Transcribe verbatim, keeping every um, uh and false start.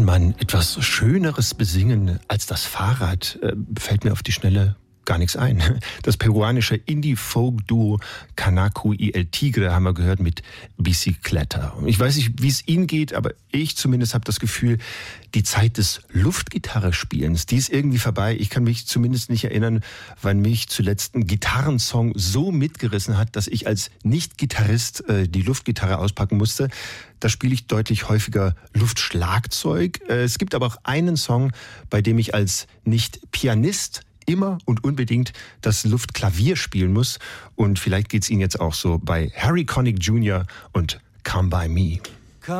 kann man etwas Schöneres besingen als das Fahrrad? Äh, fällt mir auf die Schnelle gar nichts ein. Das peruanische Indie-Folk-Duo Kanaku y El Tigre haben wir gehört mit Bicicleta. Ich weiß nicht, wie es Ihnen geht, aber ich zumindest habe das Gefühl, die Zeit des Luftgitarrespielens, die ist irgendwie vorbei. Ich kann mich zumindest nicht erinnern, wann mich zuletzt ein Gitarrensong so mitgerissen hat, dass ich als Nicht-Gitarrist äh, die Luftgitarre auspacken musste. Da spiele ich deutlich häufiger Luftschlagzeug. Äh, es gibt aber auch einen Song, bei dem ich als Nicht-Pianist immer und unbedingt das Luftklavier spielen muss. Und vielleicht geht's Ihnen jetzt auch so bei Harry Connick Junior und Come By Me.